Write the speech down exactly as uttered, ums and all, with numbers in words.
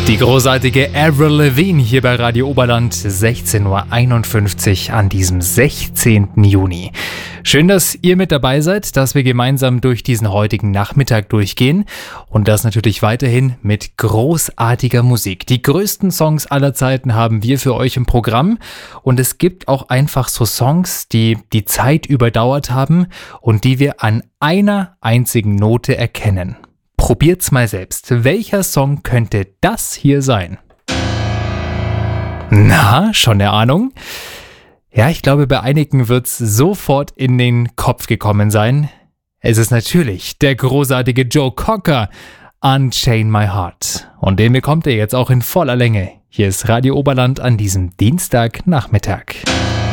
Die großartige Avril Lavigne hier bei Radio Oberland, sechzehn Uhr einundfünfzig an diesem sechzehnten Juni. Schön, dass ihr mit dabei seid, dass wir gemeinsam durch diesen heutigen Nachmittag durchgehen und das natürlich weiterhin mit großartiger Musik. Die größten Songs aller Zeiten haben wir für euch im Programm und es gibt auch einfach so Songs, die die Zeit überdauert haben und die wir an einer einzigen Note erkennen. Probiert's mal selbst. Welcher Song könnte das hier sein? Na, schon eine Ahnung? Ja, ich glaube, bei einigen wird's sofort in den Kopf gekommen sein. Es ist natürlich der großartige Joe Cocker, Unchain My Heart. Und den bekommt ihr jetzt auch in voller Länge. Hier ist Radio Oberland an diesem Dienstagnachmittag.